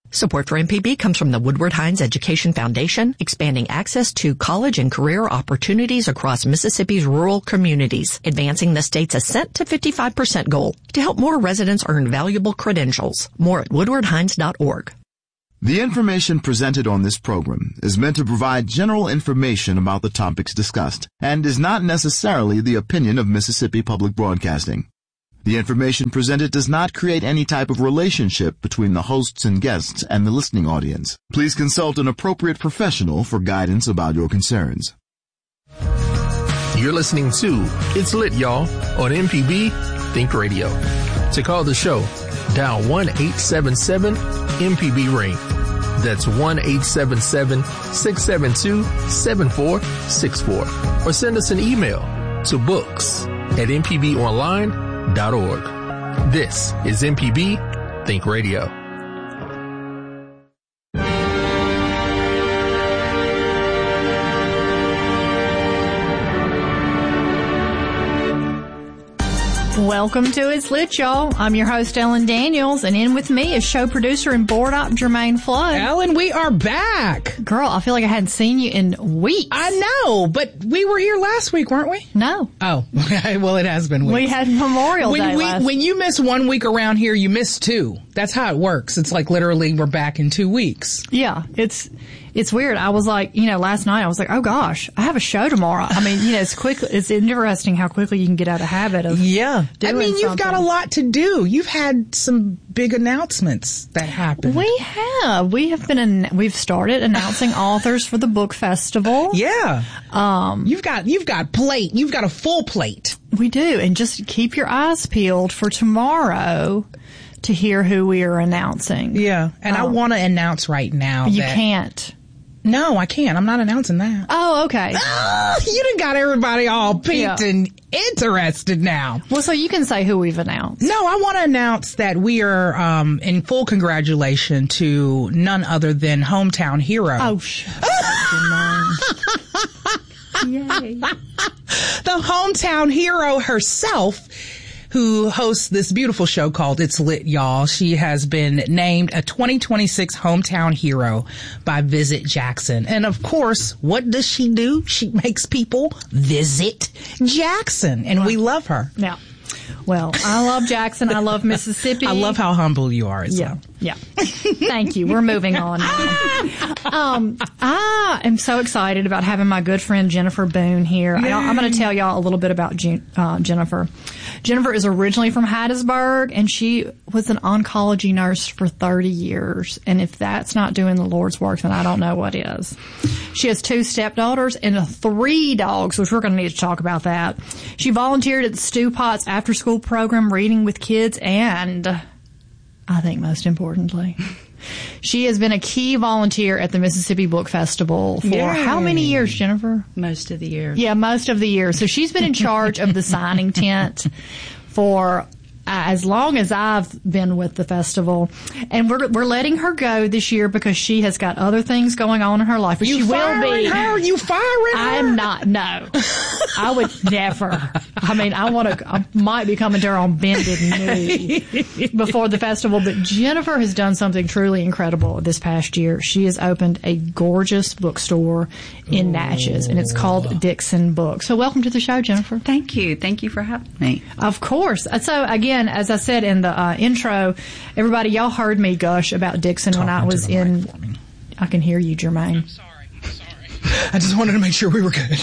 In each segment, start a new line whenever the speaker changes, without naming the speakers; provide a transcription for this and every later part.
Support for MPB comes from the Woodward Hines Education Foundation, expanding access to college and career opportunities across Mississippi's rural communities, advancing the state's ascent to 55% goal to help more residents earn valuable credentials. More at woodwardhines.org.
The information presented on this program is meant to provide general information about the topics discussed and is not necessarily the opinion of Mississippi Public Broadcasting. The information presented does not create any type of relationship between the hosts and guests and the listening audience. Please consult an appropriate professional for guidance about your concerns.
You're listening to It's Lit, Y'all, on MPB Think Radio. To call the show, dial 1-877-MPB-RING. That's 1-877-672-7464. Or send us an email to books@mpbonline.org. This is MPB Think Radio.
Welcome to It's Lit, y'all. I'm your host, Ellen Daniels, and in with me is show producer and board op Jermaine Flood.
Ellen, we are back.
Girl, I feel like I hadn't seen you in weeks.
I know, but we were here last week, weren't we?
No.
Oh, well, it has been weeks.
We had Memorial Day last week.
When you miss 1 week around here, you miss 2. That's how it works. It's like literally we're back in 2 weeks.
Yeah, it's weird. I was like, last night I was like, oh gosh, I have a show tomorrow. I mean, it's interesting how quickly you can get out of habit of doing
you've got a lot to do. You've had some big announcements that happened.
We have. We've started announcing authors for the book festival.
Yeah. You've got plate. You've got a full plate.
We do. And just keep your eyes peeled for tomorrow to hear who we are announcing.
Yeah. And I want to announce right now.
You can't.
No, I can't. I'm not announcing that.
Oh, okay.
You done got everybody all piqued and interested now.
Well, so you can say who we've announced.
No, I want to announce that we are in full congratulation to none other than Hometown Hero.
Oh, Yay.
The Hometown Hero herself, who hosts this beautiful show called It's Lit, Y'all. She has been named a 2026 Hometown Hero by Visit Jackson. And of course, what does she do? She makes people visit Jackson. And we love her.
Yeah. Well, I love Jackson. I love Mississippi.
I love how humble you are as well.
Yeah. Thank you. We're moving on now. I am so excited about having my good friend Jennifer Boone here. I'm going to tell y'all a little bit about Jennifer. Jennifer is originally from Hattiesburg, and she was an oncology nurse for 30 years. And if that's not doing the Lord's work, then I don't know what is. She has 2 stepdaughters and 3 dogs, which we're going to need to talk about that. She volunteered at the Stew Potts after-school program, reading with kids, and I think most importantly, she has been a key volunteer at the Mississippi Book Festival for how many years, Jennifer?
Most of the year.
Yeah, most of the year. So she's been in charge of the signing tent for as long as I've been with the festival. And we're letting her go this year because she has got other things going on in her life. But she will be.
You firing her?
I'm not. No. I would never. I mean, I might be coming to her on bended knee before the festival. But Jennifer has done something truly incredible this past year. She has opened a gorgeous bookstore in Natchez, and it's called Dixon Books. So welcome to the show, Jennifer.
Thank you. Thank you for having me.
Of course. So again, as I said in the intro, everybody, y'all heard me gush about Dixon when I was in. I can hear you, Jermaine.
I'm sorry. I just wanted to make sure we were good.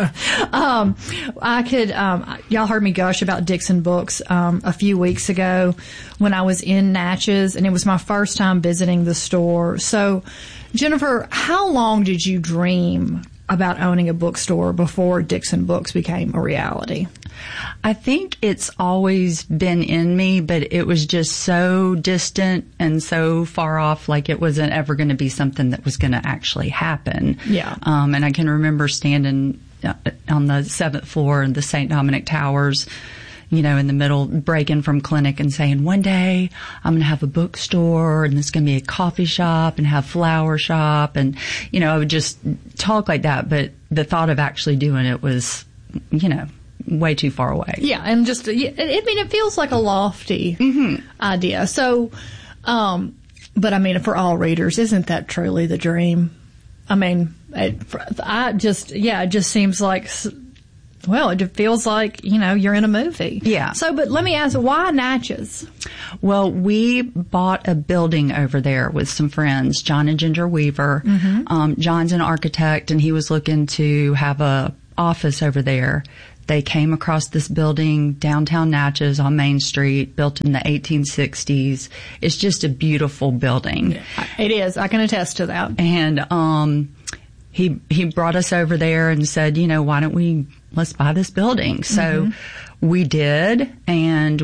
Y'all heard me gush about Dixon Books a few weeks ago when I was in Natchez, and it was my first time visiting the store. So, Jennifer, how long did you dream about owning a bookstore before Dixon Books became a reality?
I think it's always been in me, but it was just so distant and so far off, like it wasn't ever going to be something that was going to actually happen.
Yeah.
And I can remember standing on the 7th floor of the St. Dominic Towers, in the middle, breaking from clinic and saying, one day I'm going to have a bookstore and there's going to be a coffee shop and have flower shop. And, I would just talk like that. But the thought of actually doing it was, way too far away.
Yeah. And just, it feels like a lofty idea. So, But I mean, for all readers, isn't that truly the dream? I mean, it just seems like, well, it feels like, you're in a movie.
Yeah.
So, but let me ask, why Natchez?
Well, we bought a building over there with some friends, John and Ginger Weaver. Mm-hmm. John's an architect, and he was looking to have a office over there. They came across this building, downtown Natchez on Main Street, built in the 1860s. It's just a beautiful building.
It is. I can attest to that.
And he brought us over there and said, why don't let's buy this building. So we did, and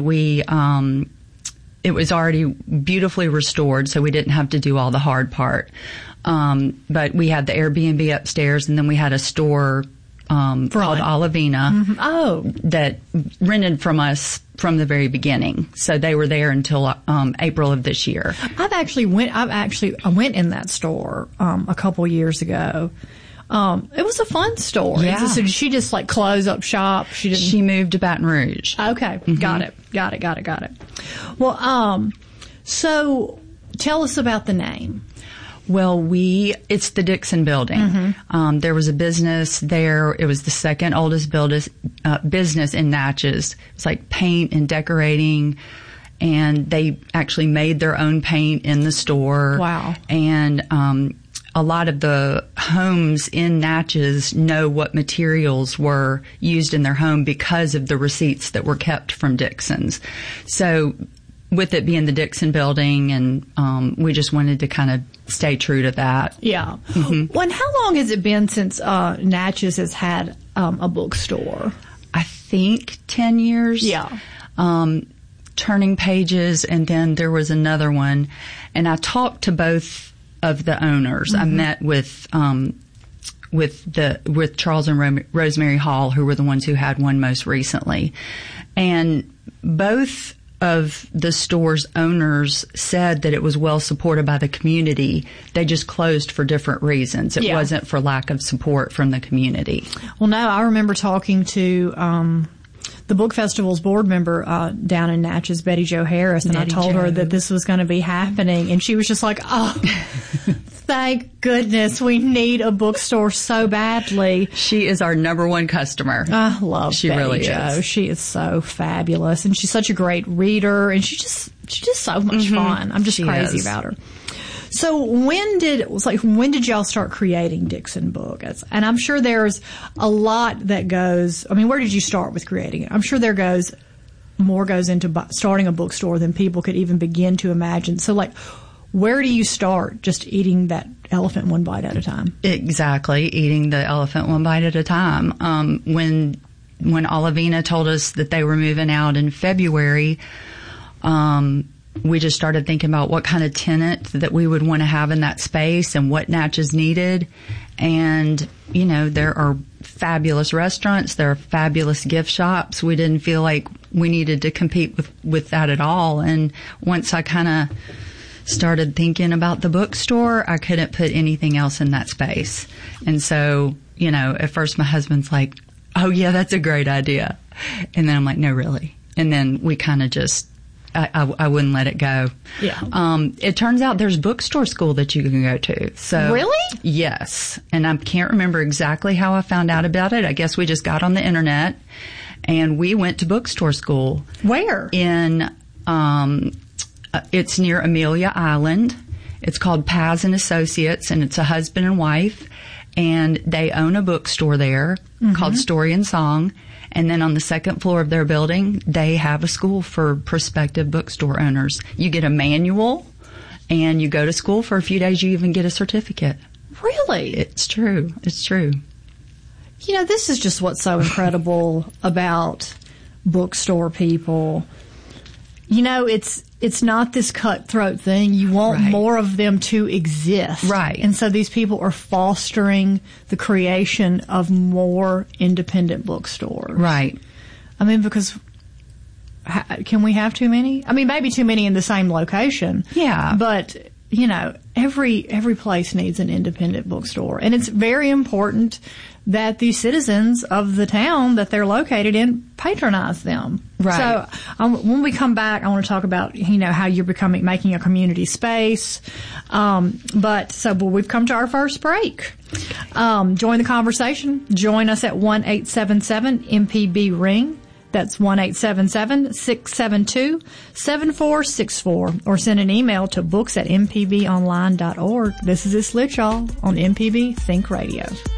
it was already beautifully restored, so we didn't have to do all the hard part. But we had the Airbnb upstairs, and then we had a store called Olivina that rented from us from the very beginning. So they were there until April of this year.
I went in that store a couple years ago. It was a fun store.
Yeah.
So did she just close up shop?
She moved to Baton Rouge.
Okay. Mm-hmm. Got it. Well, so tell us about the name.
Well, it's the Dixon Building. Mm-hmm. There was a business there. It was the second oldest business in Natchez. It's like paint and decorating, and they actually made their own paint in the store.
Wow.
And a lot of the homes in Natchez know what materials were used in their home because of the receipts that were kept from Dixon's. So with it being the Dixon Building, and we just wanted to kind of stay true to that.
Yeah. Mm-hmm. Well, how long has it been since Natchez has had a bookstore?
I think 10 years.
Yeah.
Turning Pages, and then there was another one. And I talked to both of the owners. Mm-hmm. I met with Charles and Rosemary Hall, who were the ones who had one most recently. And both of the store's owners said that it was well supported by the community. They just closed for different reasons. It wasn't for lack of support from the community.
Well, no, I remember talking to the Book Festival's board member down in Natchez, Betty Jo Harris, and I told her that this was going to be happening, and she was just like, oh, thank goodness, we need a bookstore so badly.
She is our number one customer.
I love
she
Betty
really
Jo.
is.
She is so fabulous, and she's such a great reader, and she's just so much fun. I'm just crazy about her. So when did y'all start creating Dixon Book? And I'm sure there's a lot that goes, where did you start with creating it? I'm sure more goes into starting a bookstore than people could even begin to imagine. So where do you start just eating that elephant one bite at a time? Exactly.
Eating the elephant one bite at a time. When Olivina told us that they were moving out in February, we just started thinking about what kind of tenant that we would want to have in that space and what Natchez needed. And, there are fabulous restaurants. There are fabulous gift shops. We didn't feel like we needed to compete with that at all. And once I kind of started thinking about the bookstore, I couldn't put anything else in that space. And so, at first my husband's like, oh yeah, that's a great idea. And then I'm like, no, really. And then we kind of just, I wouldn't let it go.
Yeah.
It turns out there's bookstore school that you can go to. So
really?
Yes. And I can't remember exactly how I found out about it. I guess we just got on the internet and we went to bookstore school.
Where?
In, it's near Amelia Island. It's called Paz and Associates, and it's a husband and wife, and they own a bookstore there called Story and Song. And then on the second floor of their building, they have a school for prospective bookstore owners. You get a manual, and you go to school for a few days. You even get a certificate.
Really?
It's true. It's true.
This is just what's so incredible about bookstore people. It's not this cutthroat thing. You want more of them to exist.
Right.
And so these people are fostering the creation of more independent bookstores.
Right.
Because can we have too many? Maybe too many in the same location.
Yeah.
But, every place needs an independent bookstore. And it's very important that the citizens of the town that they're located in patronize them.
Right.
So when we come back, I want to talk about, how you're making a community space. But we've come to our first break. Join the conversation. Join us at 1-877-MPB-RING. That's 1-877-672-7464. Or send an email to books@mpbonline.org. This is It's Lit, y'all, on MPB Think Radio.